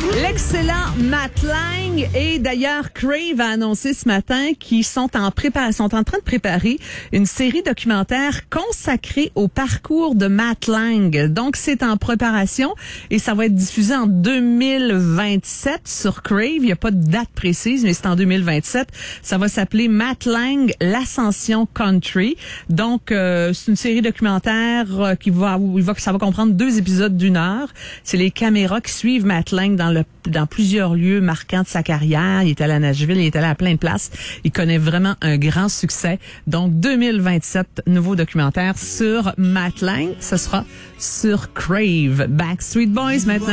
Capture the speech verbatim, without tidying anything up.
L'excellent Matt Lang et d'ailleurs Crave a annoncé ce matin qu'ils sont en préparation, sont en train de préparer une série documentaire consacrée au parcours de Matt Lang. Donc c'est en préparation et ça va être diffusé en deux mille vingt-sept sur Crave. Il n'y a pas de date précise, mais c'est en deux mille vingt-sept. Ça va s'appeler Matt Lang, l'Ascension Country. Donc euh, c'est une série documentaire euh, qui va, où il va, ça va comprendre deux épisodes d'une heure. C'est les caméras qui suivent Matt Lang dans le dans plusieurs lieux marquants de sa carrière. Il est allé à Nashville, il est allé à plein de places. Il connaît vraiment un grand succès. Donc, deux mille vingt-sept, nouveau documentaire sur Matt Lang. Ce sera sur Crave. Backstreet Boys maintenant.